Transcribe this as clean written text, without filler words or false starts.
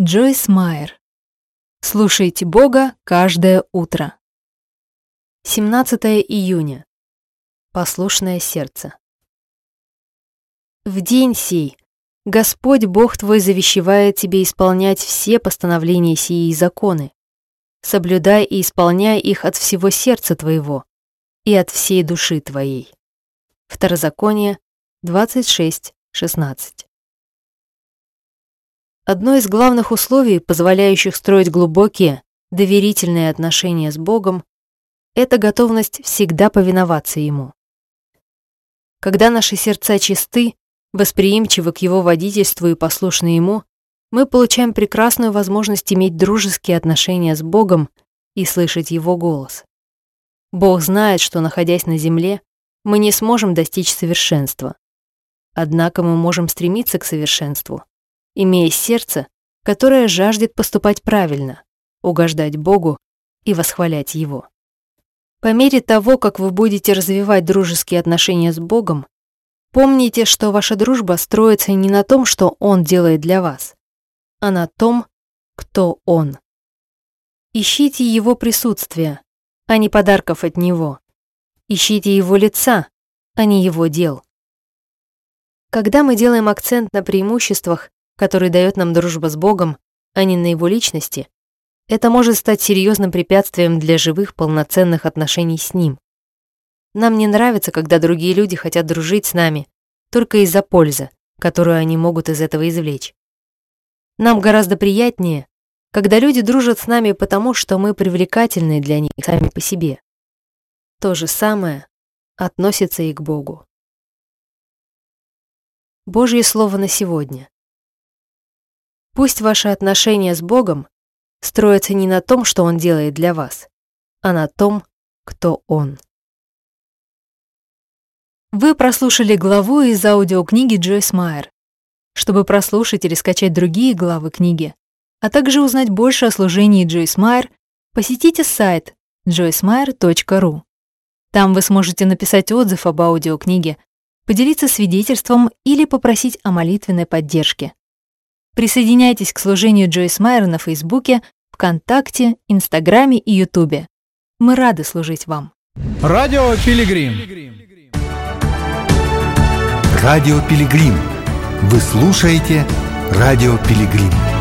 Джойс Майер. Слушайте Бога каждое утро. 17 июня. Послушное сердце. В день сей Господь Бог твой завещевает тебе исполнять все постановления сии и законы, соблюдай и исполняй их от всего сердца твоего и от всей души твоей. Второзаконие 26:16. Одно из главных условий, позволяющих строить глубокие, доверительные отношения с Богом, это готовность всегда повиноваться Ему. Когда наши сердца чисты, восприимчивы к Его водительству и послушны Ему, мы получаем прекрасную возможность иметь дружеские отношения с Богом и слышать Его голос. Бог знает, что, находясь на земле, мы не сможем достичь совершенства. Однако мы можем стремиться к совершенству, имея сердце, которое жаждет поступать правильно, угождать Богу и восхвалять Его. По мере того, как вы будете развивать дружеские отношения с Богом, помните, что ваша дружба строится не на том, что Он делает для вас, а на том, кто Он. Ищите Его присутствия, а не подарков от Него. Ищите Его лица, а не Его дел. Когда мы делаем акцент на преимуществах, которые дает нам дружба с Богом, а не на Его личности, это может стать серьезным препятствием для живых, полноценных отношений с Ним. Нам не нравится, когда другие люди хотят дружить с нами только из-за пользы, которую они могут из этого извлечь. Нам гораздо приятнее, когда люди дружат с нами потому, что мы привлекательны для них сами по себе. То же самое относится и к Богу. Божье слово на сегодня. Пусть ваши отношения с Богом строятся не на том, что Он делает для вас, а на том, кто Он. Вы прослушали главу из аудиокниги Джойс Майер. Чтобы прослушать или скачать другие главы книги, а также узнать больше о служении Джойс Майер, посетите сайт joycemeyer.ru. Там вы сможете написать отзыв об аудиокниге, поделиться свидетельством или попросить о молитвенной поддержке. Присоединяйтесь к служению Джойс Майер на Фейсбуке, ВКонтакте, Инстаграме и Ютубе. Мы рады служить вам. Радио Пилигрим. Радио Пилигрим. Вы слушаете Радио Пилигрим.